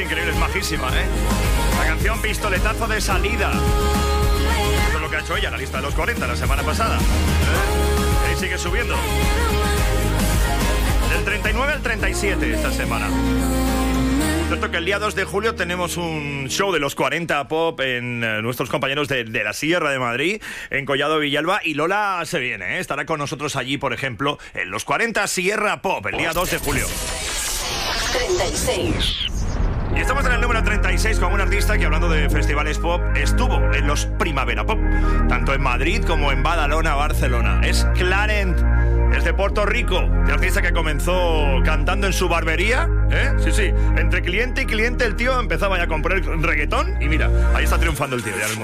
increíble, es majísima, ¿eh? La canción Pistoletazo de Salida. Eso es lo que ha hecho ella en la lista de los 40 la semana pasada. Y sigue subiendo. Del 39 al 37 esta semana. Cierto que el día 2 de julio tenemos un show de los 40 Pop en nuestros compañeros de la Sierra de Madrid, en Collado Villalba, y Lola se viene, ¿eh? Estará con nosotros allí, por ejemplo, en los 40 Sierra Pop, el día 2 de julio. 36. Y estamos en el número 36 con un artista que, hablando de festivales pop, estuvo en los Primavera Pop, tanto en Madrid como en Badalona, Barcelona. Es Clarent, es de Puerto Rico, de artista que comenzó cantando en su barbería, ¿eh? Sí, entre cliente y cliente el tío empezaba ya a comprar reggaetón y mira, ahí está triunfando el tío ya mismo.